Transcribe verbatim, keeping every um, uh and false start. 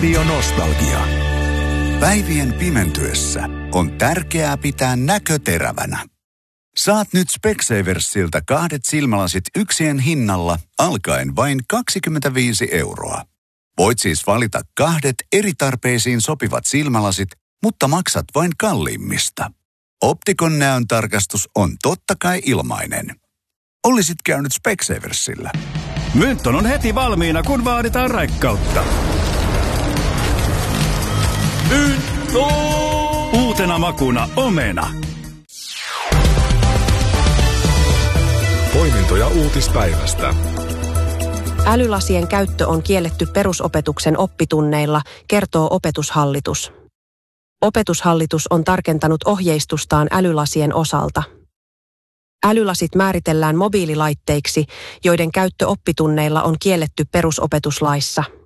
Radio Nostalgia. Päivien pimentyessä on tärkeää pitää näkö terävänä. Saat nyt Specsaversilta kahdet silmälasit yksien hinnalla alkaen vain kaksikymmentäviisi euroa. Voit siis valita kahdet eri tarpeisiin sopivat silmälasit, mutta maksat vain kalliimmista. Optikon näön tarkastus on totta kai ilmainen. Olisit käynyt Specsaversilla. Mynton on heti valmiina, kun vaaditaan raikkautta. Mynto! Uutena makuna omena. Poimintoja uutispäivästä. Älylasien käyttö on kielletty perusopetuksen oppitunneilla, kertoo Opetushallitus. Opetushallitus on tarkentanut ohjeistustaan älylasien osalta. Älylasit määritellään mobiililaitteiksi, joiden käyttö oppitunneilla on kielletty perusopetuslaissa.